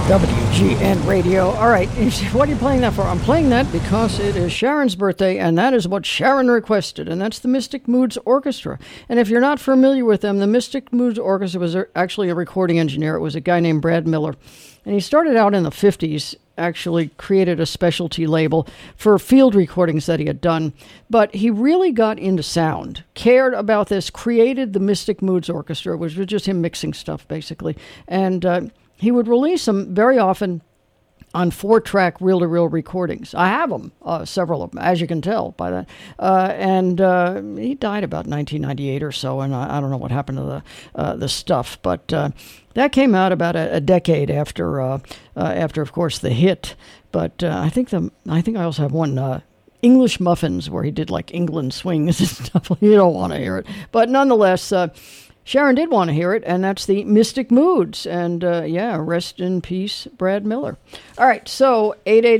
WGN Radio. All right, what are you playing that for? I'm playing that because it is Sharon's birthday, and that is what Sharon requested, and that's the Mystic Moods Orchestra. And if you're not familiar with them, the Mystic Moods Orchestra was actually a recording engineer. It was a guy named Brad Miller, and he started out in the 50s, actually created a specialty label for field recordings that he had done. But he really got into sound, cared about this, created the Mystic Moods Orchestra, which was just him mixing stuff, basically. And he would release them very often on 4-track reel-to-reel recordings. I have them, several of them, as you can tell by that. And he died about 1998 or so, and I don't know what happened to the stuff. But that came out about a decade after, of course, the hit. But I think I also have one. English Muffins, where he did like England swings and stuff. You don't want to hear it, but nonetheless. Sharon did want to hear it, and that's the Mystic Moods. And, rest in peace, Brad Miller. All right, so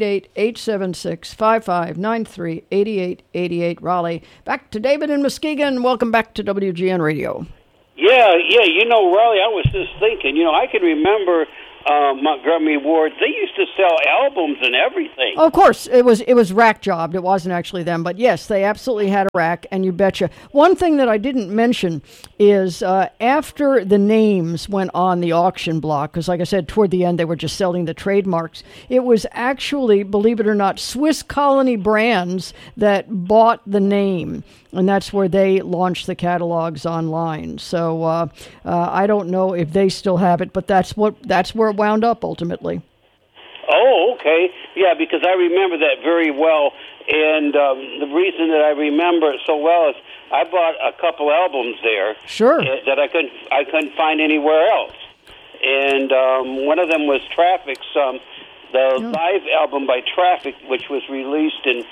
888-876-5593, 8888 Raleigh. Back to David in Muskegon. Welcome back to WGN Radio. Yeah, Raleigh, I was just thinking, I can remember Montgomery Ward. They used to sell albums and everything. Of course, it was rack jobbed. It wasn't actually them, but yes, they absolutely had a rack, and you betcha. One thing that I didn't mention is after the names went on the auction block, because like I said, toward the end they were just selling the trademarks, it was actually, believe it or not, Swiss Colony Brands that bought the name. And that's where they launched the catalogs online. So I don't know if they still have it, but that's where it wound up ultimately. Oh, okay. Yeah, because I remember that very well. And the reason that I remember it so well is I bought a couple albums there. Sure. That I couldn't find anywhere else. And one of them was Traffic's the live album by Traffic, which was released in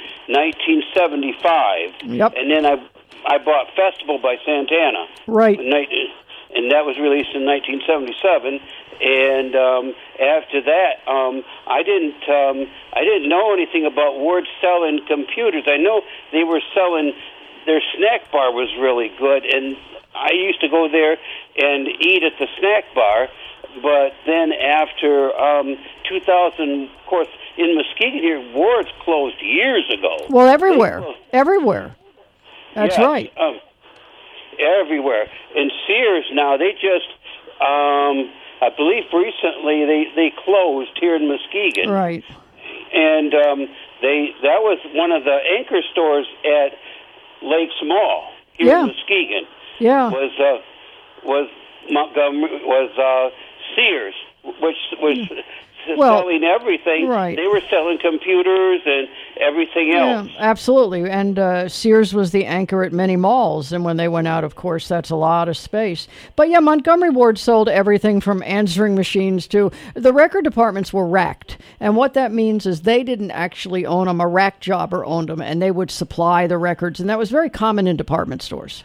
1975. Yep. And then I bought Festival by Santana. Right. And that was released in 1977. And after that, I didn't know anything about Ward selling computers. I know they were selling, their snack bar was really good, and I used to go there and eat at the snack bar. But then after 2000, of course, in Muskegon here, Ward's closed years ago. Well, everywhere. That's right. Everywhere. And Sears now, they just, I believe recently they closed here in Muskegon. Right. And that was one of the anchor stores at Lakes Mall here in Muskegon. Yeah. Was Montgomery, Sears, which was selling everything. Right. They were selling computers and everything else. Yeah, absolutely. And Sears was the anchor at many malls. And when they went out, of course, that's a lot of space. But yeah, Montgomery Ward sold everything from answering machines to the record departments were racked. And what that means is they didn't actually own them. A rack jobber owned them, and they would supply the records. And that was very common in department stores.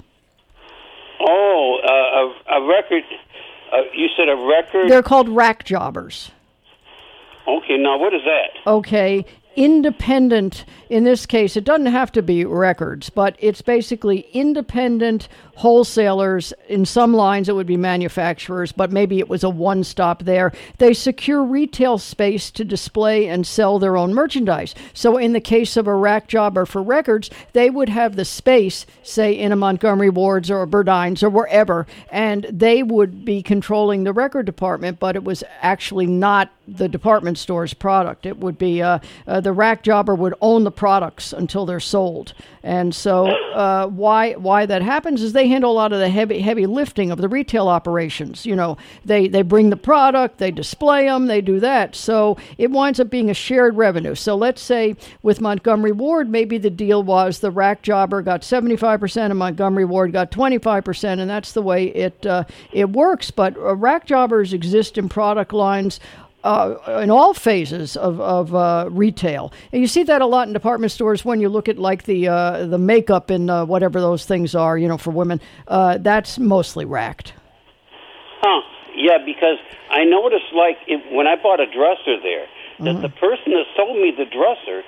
Oh, a record. You said a record? They're called rack jobbers. Okay, now what is that? Okay, independent, in this case, it doesn't have to be records, but it's basically independent wholesalers. In some lines, it would be manufacturers, but maybe it was a one-stop there. They secure retail space to display and sell their own merchandise. So in the case of a rack jobber for records, they would have the space, say, in a Montgomery Ward's or a Burdines or wherever, and they would be controlling the record department, but it was actually not the department store's product. It would be the rack jobber would own the products until they're sold. And so why that happens is they handle a lot of the heavy lifting of the retail operations. You know, they bring the product, they display them, they do that. So it winds up being a shared revenue. So let's say with Montgomery Ward, maybe the deal was the rack jobber got 75% and Montgomery Ward got 25%, and that's the way it works. But rack jobbers exist in product lines in all phases of retail. And you see that a lot in department stores when you look at like the makeup and whatever those things are, you know, for women. That's mostly racked. Huh. Yeah, because I noticed when I bought a dresser there, that the person that sold me the dresser,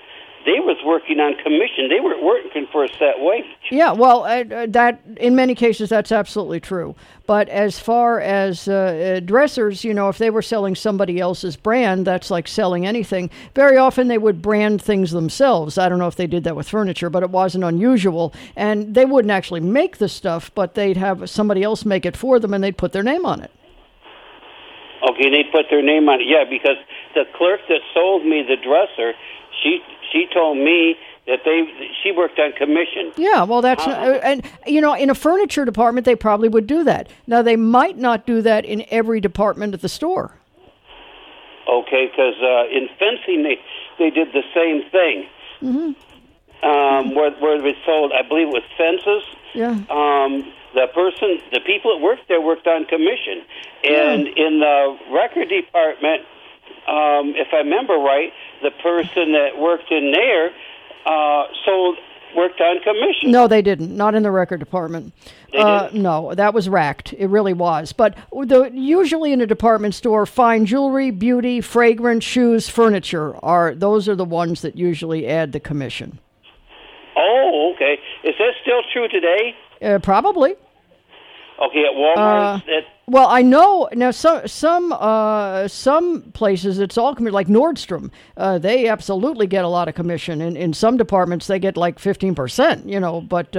they was working on commission. They weren't working for a set wage. Yeah, well, that in many cases that's absolutely true. But as far as dressers, if they were selling somebody else's brand, that's like selling anything. Very often they would brand things themselves. I don't know if they did that with furniture, but it wasn't unusual. And they wouldn't actually make the stuff, but they'd have somebody else make it for them, and they'd put their name on it. Okay, they put their name on it. Yeah, because the clerk that sold me the dresser, she told me that she worked on commission. Yeah, well, that's and in a furniture department they probably would do that. Now they might not do that in every department at the store. Okay, because in fencing they did the same thing. Mm-hmm. Where they sold, I believe it was fences. Yeah. The people that worked there worked on commission. And in the record department, if I remember right, the person that worked in there worked on commission. No, they didn't. Not in the record department. They didn't? No, that was racked. It really was. But usually in a department store, fine jewelry, beauty, fragrance, shoes, furniture those are the ones that usually add the commission. Oh, okay. Is that still true today? Probably. Okay, at Walmart. Well, I know now. Some places it's all commission, like Nordstrom. They absolutely get a lot of commission. In some departments, they get like 15%. But